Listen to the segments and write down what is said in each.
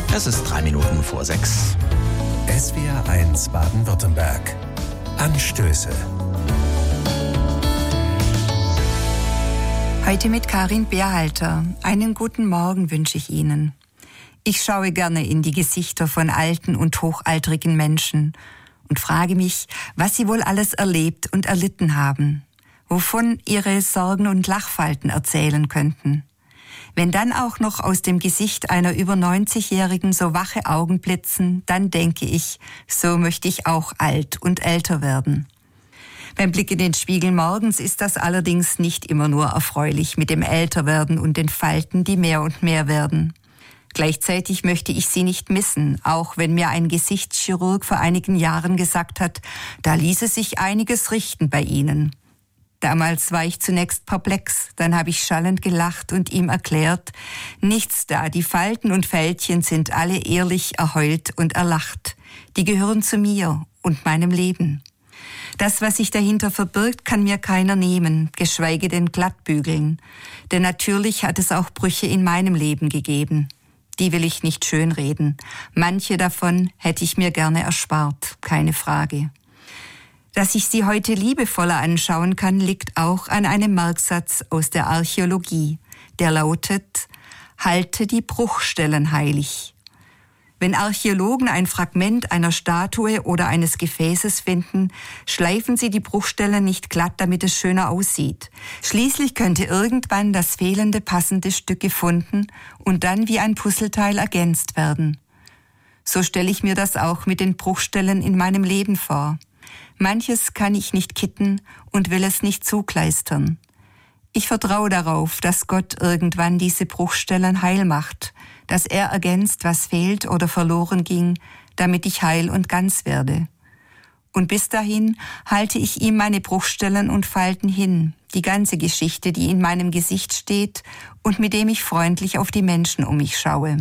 Es ist 3 Minuten vor 6. SWR1 Baden-Württemberg. Anstöße. Heute mit Karin Berhalter. Einen guten Morgen wünsche ich Ihnen. Ich schaue gerne in die Gesichter von alten und hochaltrigen Menschen und frage mich, was sie wohl alles erlebt und erlitten haben, wovon ihre Sorgen und Lachfalten erzählen könnten. Wenn dann auch noch aus dem Gesicht einer über 90-Jährigen so wache Augen blitzen, dann denke ich, so möchte ich auch alt und älter werden. Beim Blick in den Spiegel morgens ist das allerdings nicht immer nur erfreulich mit dem Älterwerden und den Falten, die mehr und mehr werden. Gleichzeitig möchte ich sie nicht missen, auch wenn mir ein Gesichtschirurg vor einigen Jahren gesagt hat, da ließe sich einiges richten bei Ihnen. Damals war ich zunächst perplex, dann habe ich schallend gelacht und ihm erklärt, nichts da, die Falten und Fältchen sind alle ehrlich erheult und erlacht. Die gehören zu mir und meinem Leben. Das, was sich dahinter verbirgt, kann mir keiner nehmen, geschweige denn glattbügeln. Denn natürlich hat es auch Brüche in meinem Leben gegeben. Die will ich nicht schönreden. Manche davon hätte ich mir gerne erspart, keine Frage. Dass ich sie heute liebevoller anschauen kann, liegt auch an einem Merksatz aus der Archäologie, der lautet, halte die Bruchstellen heilig. Wenn Archäologen ein Fragment einer Statue oder eines Gefäßes finden, schleifen sie die Bruchstellen nicht glatt, damit es schöner aussieht. Schließlich könnte irgendwann das fehlende passende Stück gefunden und dann wie ein Puzzleteil ergänzt werden. So stelle ich mir das auch mit den Bruchstellen in meinem Leben vor. Manches kann ich nicht kitten und will es nicht zukleistern. Ich vertraue darauf, dass Gott irgendwann diese Bruchstellen heil macht, dass er ergänzt, was fehlt oder verloren ging, damit ich heil und ganz werde. Und bis dahin halte ich ihm meine Bruchstellen und Falten hin, die ganze Geschichte, die in meinem Gesicht steht und mit dem ich freundlich auf die Menschen um mich schaue.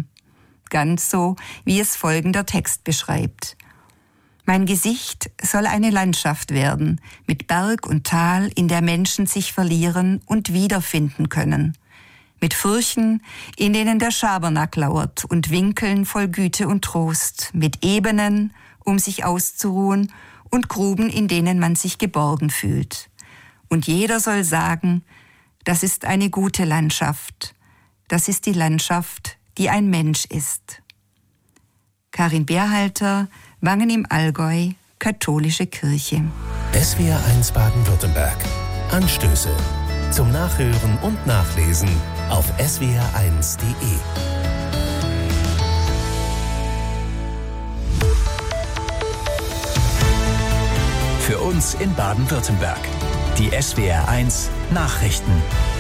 Ganz so, wie es folgender Text beschreibt. Mein Gesicht soll eine Landschaft werden, mit Berg und Tal, in der Menschen sich verlieren und wiederfinden können. Mit Furchen, in denen der Schabernack lauert und Winkeln voll Güte und Trost, mit Ebenen, um sich auszuruhen und Gruben, in denen man sich geborgen fühlt. Und jeder soll sagen, das ist eine gute Landschaft. Das ist die Landschaft, die ein Mensch ist. Karin Berhalter, Wangen im Allgäu, Katholische Kirche. SWR1 Baden-Württemberg. Anstöße. Zum Nachhören und Nachlesen auf swr1.de. Für uns in Baden-Württemberg. Die SWR1 Nachrichten.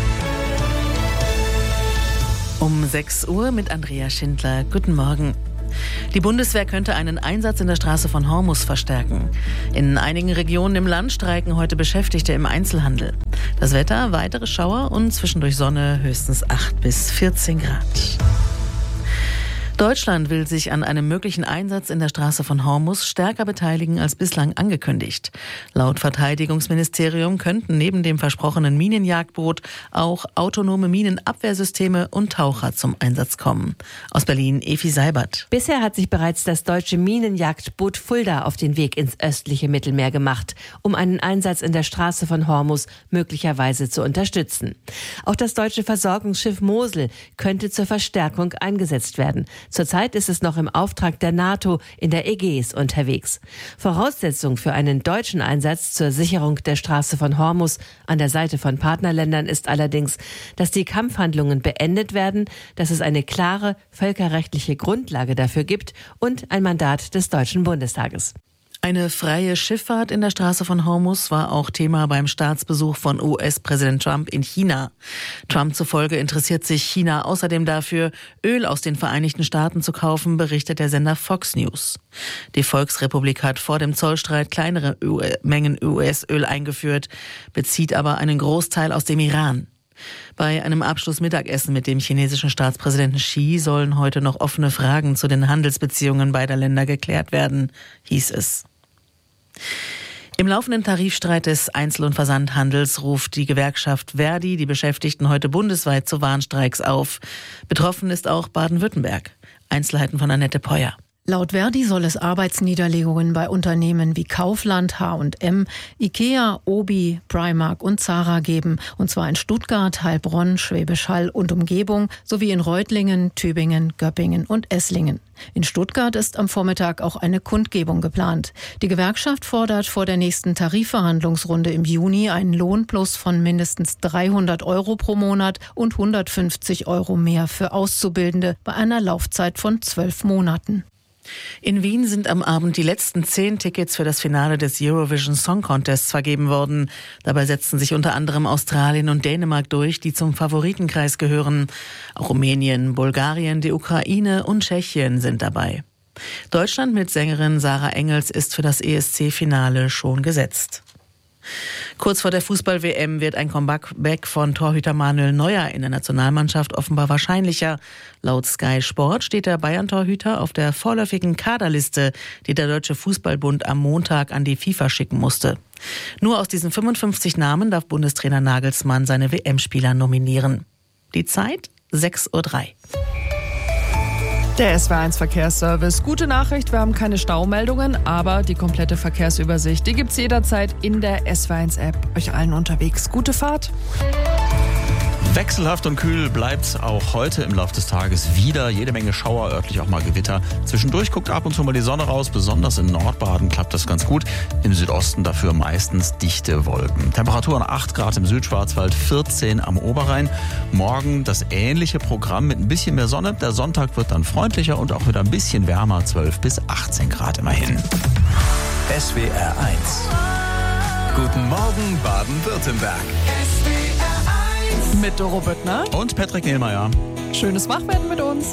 Um 6 Uhr mit Andrea Schindler. Guten Morgen. Die Bundeswehr könnte einen Einsatz in der Straße von Hormuz verstärken. In einigen Regionen im Land streiken heute Beschäftigte im Einzelhandel. Das Wetter, weitere Schauer und zwischendurch Sonne, höchstens 8 bis 14 Grad. Deutschland will sich an einem möglichen Einsatz in der Straße von Hormuz stärker beteiligen als bislang angekündigt. Laut Verteidigungsministerium könnten neben dem versprochenen Minenjagdboot auch autonome Minenabwehrsysteme und Taucher zum Einsatz kommen. Aus Berlin Evi Seibert. Bisher hat sich bereits das deutsche Minenjagdboot Fulda auf den Weg ins östliche Mittelmeer gemacht, um einen Einsatz in der Straße von Hormuz möglicherweise zu unterstützen. Auch das deutsche Versorgungsschiff Mosel könnte zur Verstärkung eingesetzt werden. Zurzeit ist es noch im Auftrag der NATO in der Ägäis unterwegs. Voraussetzung für einen deutschen Einsatz zur Sicherung der Straße von Hormuz an der Seite von Partnerländern ist allerdings, dass die Kampfhandlungen beendet werden, dass es eine klare völkerrechtliche Grundlage dafür gibt und ein Mandat des Deutschen Bundestages. Eine freie Schifffahrt in der Straße von Hormuz war auch Thema beim Staatsbesuch von US-Präsident Trump in China. Trump zufolge interessiert sich China außerdem dafür, Öl aus den Vereinigten Staaten zu kaufen, berichtet der Sender Fox News. Die Volksrepublik hat vor dem Zollstreit kleinere Mengen US-Öl eingeführt, bezieht aber einen Großteil aus dem Iran. Bei einem Abschlussmittagessen mit dem chinesischen Staatspräsidenten Xi sollen heute noch offene Fragen zu den Handelsbeziehungen beider Länder geklärt werden, hieß es. Im laufenden Tarifstreit des Einzel- und Versandhandels ruft die Gewerkschaft Verdi die Beschäftigten heute bundesweit zu Warnstreiks auf. Betroffen ist auch Baden-Württemberg. Einzelheiten von Annette Peuer. Laut Verdi soll es Arbeitsniederlegungen bei Unternehmen wie Kaufland, H&M, Ikea, Obi, Primark und Zara geben. Und zwar in Stuttgart, Heilbronn, Schwäbisch Hall und Umgebung sowie in Reutlingen, Tübingen, Göppingen und Esslingen. In Stuttgart ist am Vormittag auch eine Kundgebung geplant. Die Gewerkschaft fordert vor der nächsten Tarifverhandlungsrunde im Juni einen Lohnplus von mindestens 300 € pro Monat und 150 € mehr für Auszubildende bei einer Laufzeit von 12 Monaten. In Wien sind am Abend die letzten 10 Tickets für das Finale des Eurovision Song Contests vergeben worden. Dabei setzten sich unter anderem Australien und Dänemark durch, die zum Favoritenkreis gehören. Auch Rumänien, Bulgarien, die Ukraine und Tschechien sind dabei. Deutschland mit Sängerin Sarah Engels ist für das ESC-Finale schon gesetzt. Kurz vor der Fußball-WM wird ein Comeback von Torhüter Manuel Neuer in der Nationalmannschaft offenbar wahrscheinlicher. Laut Sky Sport steht der Bayern-Torhüter auf der vorläufigen Kaderliste, die der Deutsche Fußballbund am Montag an die FIFA schicken musste. Nur aus diesen 55 Namen darf Bundestrainer Nagelsmann seine WM-Spieler nominieren. Die Zeit 6:03 Uhr. Der SWR1 Verkehrsservice. Gute Nachricht, wir haben keine Staumeldungen, aber die komplette Verkehrsübersicht, die gibt's jederzeit in der SWR1 App. Euch allen unterwegs. Gute Fahrt. Wechselhaft und kühl bleibt's auch heute im Laufe des Tages wieder. Jede Menge Schauer, örtlich auch mal Gewitter. Zwischendurch guckt ab und zu mal die Sonne raus. Besonders in Nordbaden klappt das ganz gut. Im Südosten dafür meistens dichte Wolken. Temperaturen 8 Grad im Südschwarzwald, 14 am Oberrhein. Morgen das ähnliche Programm mit ein bisschen mehr Sonne. Der Sonntag wird dann freundlicher und auch wieder ein bisschen wärmer. 12 bis 18 Grad immerhin. SWR 1. Guten Morgen Baden-Württemberg. Mit Doro Böttner Und Patrick Nehlmeier. Schönes Wachwerden mit uns.